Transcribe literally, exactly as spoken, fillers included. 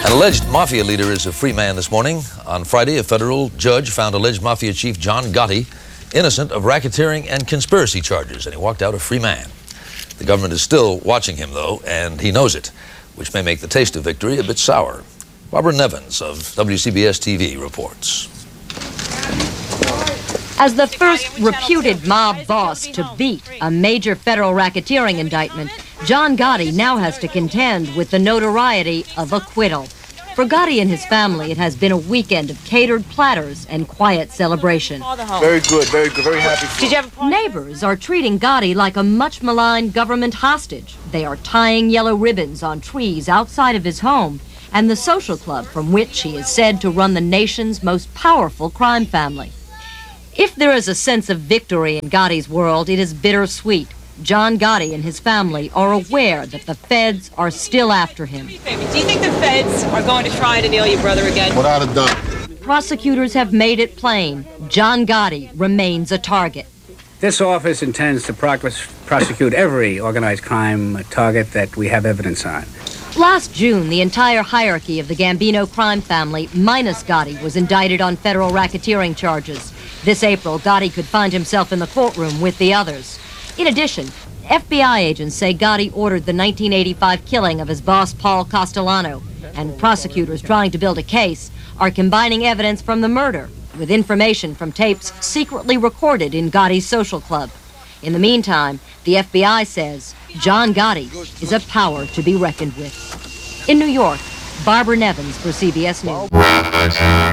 An alleged mafia leader is a free man this morning. On Friday, a federal judge found alleged mafia chief John Gotti innocent of racketeering and conspiracy charges, and he walked out a free man. The government is still watching him, though, and he knows it, which may make the taste of victory a bit sour. Barbara Nevins of W C B S T V reports. As the first reputed mob boss to beat a major federal racketeering indictment, John Gotti now has to contend with the notoriety of acquittal. For Gotti and his family, it has been a weekend of catered platters and quiet celebration. Very good, very good, very happy. Did you have Neighbors are treating Gotti like a much-maligned government hostage. They are tying yellow ribbons on trees outside of his home and the social club from which he is said to run the nation's most powerful crime family. If there is a sense of victory in Gotti's world, it is bittersweet. John Gotti and his family are aware that the feds are still after him. Do you think the feds are going to try to nail your brother again? Without a doubt. Prosecutors have made it plain. John Gotti remains a target. This office intends to prosecute every organized crime target that we have evidence on. Last June, the entire hierarchy of the Gambino crime family, minus Gotti, was indicted on federal racketeering charges. This April, Gotti could find himself in the courtroom with the others. In addition, F B I agents say Gotti ordered the nineteen eighty-five killing of his boss, Paul Castellano, and prosecutors trying to build a case are combining evidence from the murder with information from tapes secretly recorded in Gotti's social club. In the meantime, the F B I says John Gotti is a power to be reckoned with. In New York, Barbara Nevins for C B S News.